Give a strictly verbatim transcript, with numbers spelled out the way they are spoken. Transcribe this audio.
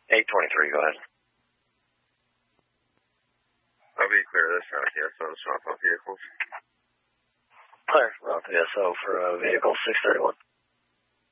eight twenty-three, go ahead. I'll be clear this time, yes, on swap out vehicles. Clear, well, S O for uh, vehicle six thirty-one.